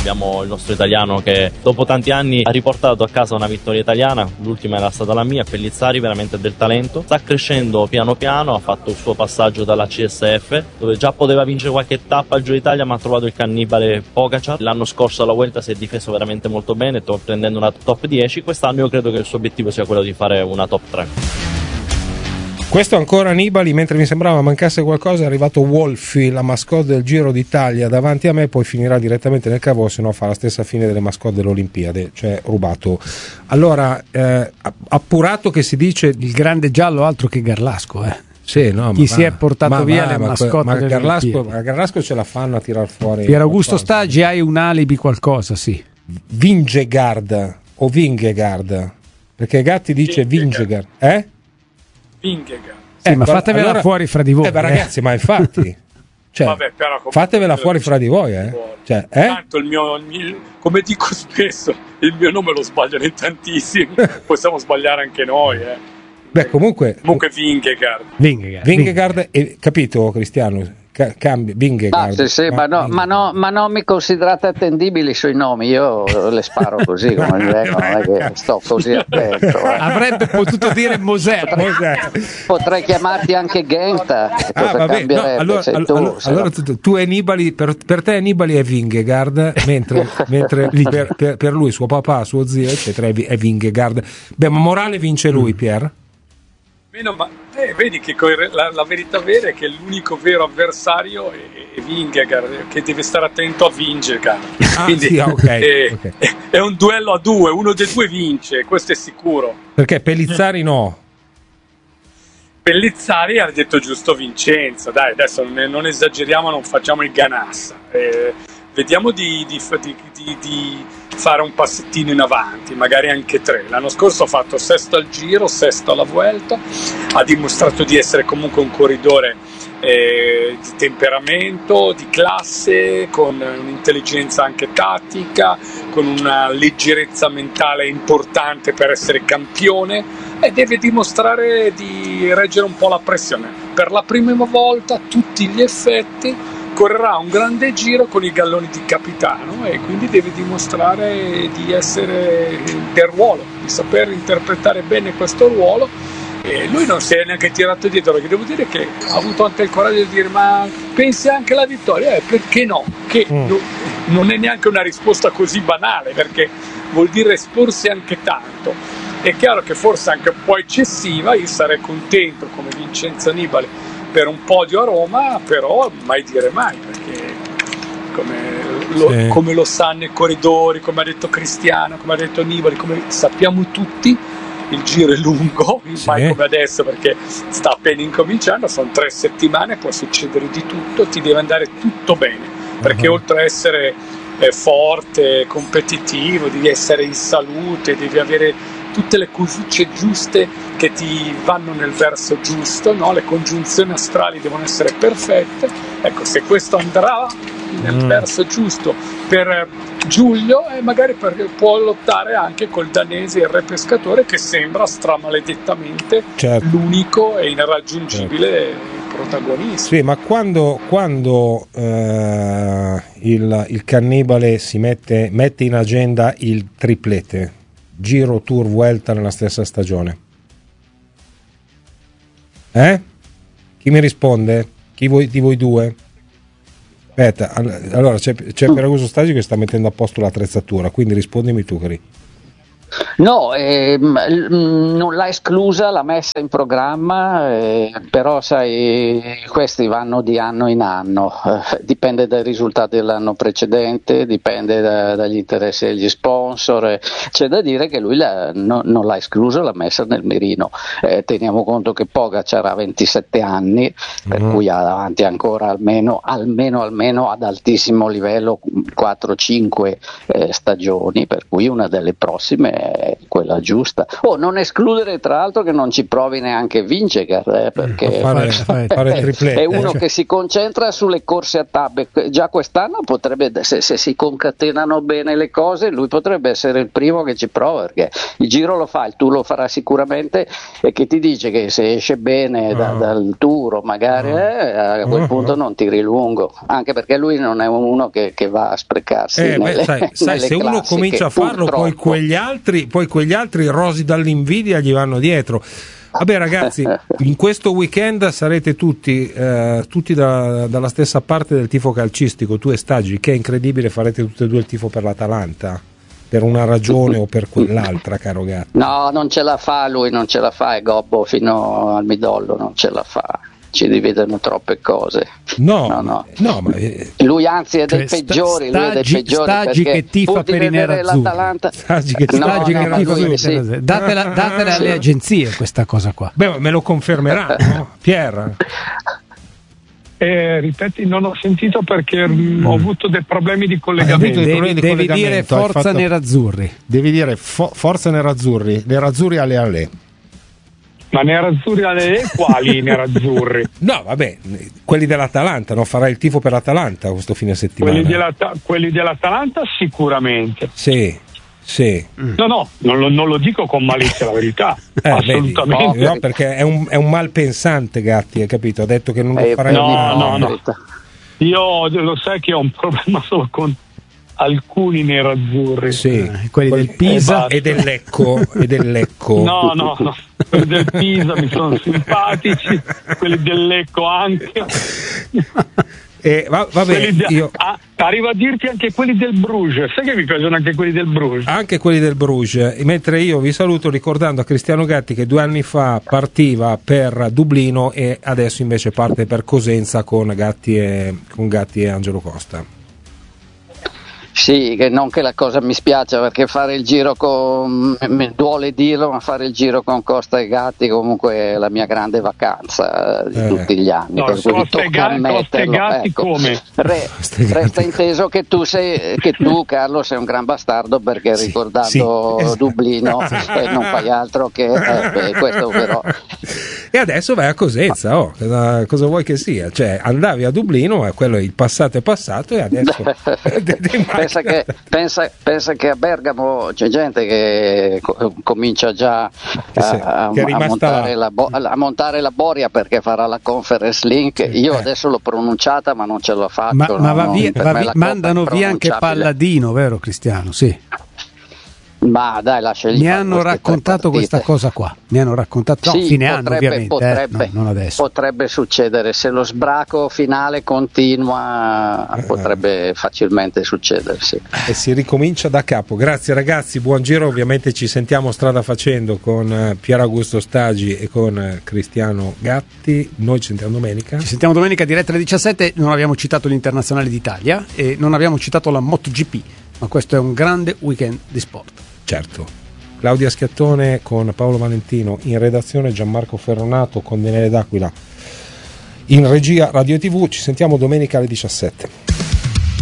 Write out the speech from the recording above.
abbiamo il nostro italiano che dopo tanti anni ha riportato a casa una vittoria italiana, l'ultima era stata la mia. Pellizzari veramente del talento, sta crescendo piano piano, ha fatto il suo passaggio dalla CSF dove già poteva vincere qualche tappa al Giro d'Italia, ma ha trovato il cannibale Pogacar. L'anno scorso alla Vuelta si è difeso veramente molto bene, prendendo una top 10. Quest'anno io credo che il suo obiettivo sia quello di fare una top 3. Questo ancora Nibali, mentre mi sembrava mancasse qualcosa, è arrivato Wolfi, la mascotte del Giro d'Italia, davanti a me, poi finirà direttamente nel cavo, se no fa la stessa fine delle mascotte dell'Olimpiade, cioè rubato. Allora, appurato che si dice il grande giallo altro che Garlasco, Sì, no, chi si è portato via le mascotte ma Garlasco ce la fanno a tirar fuori. Pier Augusto Stagi, hai un alibi qualcosa, sì. Vingegaard o Vingegaard, perché Gatti dice Vingegaard, Vingegaard. Sì, ma fatevela allora, fuori fra di voi. Ma ragazzi, ma infatti cioè, vabbè, però fatevela fuori fra di voi, Cioè, tanto come dico spesso, il mio nome lo sbagliano in tantissimi. Possiamo sbagliare anche noi, Beh, comunque Vingegaard, capito, Cristiano? Cambia Vingegaard. Sì, ma non mi considerate attendibili sui nomi, io le sparo così come mi vengono, non è che sto così attento. Avrebbe potuto dire Mosè. Potrei chiamarti anche Genta, vabbè, no, allora tu è Nibali, per te Nibali è Vingegaard, mentre per lui, suo papà, suo zio eccetera è Vingegaard. Beh, ma morale vince lui, Pier? Vedi che la verità vera è che l'unico vero avversario è Vingegaard, che deve stare attento a Vingegaard. Quindi sì, okay. È un duello a due, uno dei due vince, questo è sicuro. Perché Pellizzari no? Pellizzari ha detto giusto Vincenzo, dai, adesso non esageriamo, non facciamo il Ganassa. Vediamo di fare un passettino in avanti, magari anche 3. L'anno scorso ha fatto sesto al Giro, sesto alla Vuelta, ha dimostrato di essere comunque un corridore di temperamento, di classe, con un'intelligenza anche tattica, con una leggerezza mentale importante per essere campione, e deve dimostrare di reggere un po' la pressione. Per la prima volta, a tutti gli effetti, correrà un grande giro con i galloni di capitano, e quindi deve dimostrare di essere del ruolo, di saper interpretare bene questo ruolo. E lui non si è neanche tirato dietro, perché devo dire che ha avuto anche il coraggio di dire: ma pensi anche alla vittoria? Perché no? Che non è neanche una risposta così banale, perché vuol dire esporsi anche tanto. È chiaro che forse anche un po' eccessiva. Io sarei contento come Vincenzo Nibali per un podio a Roma, però mai dire mai, perché come lo sanno i corridori, come ha detto Cristiano, come ha detto Nibali, come sappiamo tutti, il giro è lungo, mai come adesso, perché sta appena incominciando, sono 3 settimane, può succedere di tutto, ti deve andare tutto bene, perché oltre a essere forte, competitivo, devi essere in salute, devi avere tutte le cosucce giuste che ti vanno nel verso giusto, no? Le congiunzioni astrali devono essere perfette. Ecco, se questo andrà nel verso giusto per Giulio, magari può lottare anche col danese, il re pescatore, che sembra stramaledettamente l'unico e irraggiungibile protagonista. Sì, ma quando il cannibale si mette in agenda il triplete, Giro, Tour, Vuelta nella stessa stagione? Chi mi risponde? Di voi due? Aspetta, allora c'è Pier Augusto Stagi che sta mettendo a posto l'attrezzatura, quindi rispondimi tu, Cari. No, non l'ha esclusa, l'ha messa in programma, però sai, questi vanno di anno in anno, dipende dai risultati dell'anno precedente, dipende dagli interessi degli sponsor. C'è da dire che lui non l'ha esclusa, l'ha messa nel mirino. Teniamo conto che Pogacar ha 27 anni, per cui ha davanti ancora almeno ad altissimo livello 4-5 stagioni, per cui una delle prossime è quella giusta. Non escludere tra l'altro che non ci provi neanche Vingegaard, perché fare triplette, è uno che si concentra sulle corse a tappe. Già quest'anno potrebbe, se si concatenano bene le cose, lui potrebbe essere il primo che ci prova, perché il Giro lo fa, il Tour lo farà sicuramente, e che ti dice che se esce bene dal Tour magari a quel punto non tiri lungo, anche perché lui non è uno che va a sprecarsi sai se uno comincia a farlo, poi quegli altri rosi dall'invidia gli vanno dietro. Vabbè ragazzi, in questo weekend sarete tutti dalla stessa parte del tifo calcistico, tu e Stagi, che è incredibile, farete tutti e due il tifo per l'Atalanta per una ragione o per quell'altra, caro Gatti. No, non ce la fa lui, non ce la fa, è gobbo fino al midollo, non ce la fa. Ci dividono troppe cose. No, ma lui anzi è dei peggiori, Stagi che tifa per i nerazzurri. Stagi che tifa per i nerazzurri. Datela alle agenzie questa cosa qua. Beh, me lo confermerà, no? Pier. Ripeti, non ho sentito perché ho avuto dei problemi di collegamento. Devi dire forza nerazzurri. Devi dire forza nerazzurri, nerazzurri alle. Ma nerazzurri alle quali nerazzurri? No, vabbè, quelli dell'Atalanta, no? Farai il tifo per l'Atalanta questo fine settimana. Quelli dell'Atalanta sicuramente. Sì. No, non lo dico con malizia, la verità. Assolutamente. No, perché è un malpensante, Gatti, hai capito? Ha detto che non lo farai. No. Io lo sai che ho un problema solo con alcuni nerazzurri. Sì, quelli del Pisa e del Lecco. No. Quelli del Pisa mi sono simpatici, quelli del Lecco anche. Arrivo a dirti anche quelli del Bruges. Sai che mi piacciono anche quelli del Bruges? Anche quelli del Bruges. Mentre io vi saluto ricordando a Cristiano Gatti che 2 anni fa partiva per Dublino e adesso invece parte per Cosenza con Gatti e Angelo Costa. Sì, non che la cosa mi spiaccia, perché fare il giro mi duole dirlo, ma fare il giro con Costa e Gatti comunque è la mia grande vacanza di tutti gli anni. No, per cui tocca ammetterlo. Come? Resta inteso che tu, Carlo, sei un gran bastardo, perché ricordando Dublino non fai altro che questo però. E adesso vai a Cosenza, cosa vuoi che sia? Cioè, andavi a Dublino, ma quello il passato è passato, e adesso pensa che a Bergamo c'è gente che comincia già a montare la boria perché farà la Conference Link. Io adesso l'ho pronunciata ma non ce l'ho fatto. Mandano via anche Palladino, vero Cristiano? Sì. Ma dai, lasciali. Mi hanno raccontato questa cosa qua. Mi hanno raccontato fine anno, ovviamente. Non adesso. Potrebbe succedere se lo sbraco finale continua, potrebbe facilmente succedere. Sì. E si ricomincia da capo. Grazie ragazzi, buon giro. Ovviamente ci sentiamo strada facendo con Pier Augusto Stagi e con Cristiano Gatti. Noi ci sentiamo domenica. Ci sentiamo domenica diretta alle 17. Non abbiamo citato l'Internazionale d'Italia e non abbiamo citato la MotoGP, ma questo è un grande weekend di sport. Certo. Claudia Schiattone con Paolo Valentino, in redazione Gianmarco Ferronato con Daniele D'Aquila, in regia Radio TV. Ci sentiamo domenica alle 17.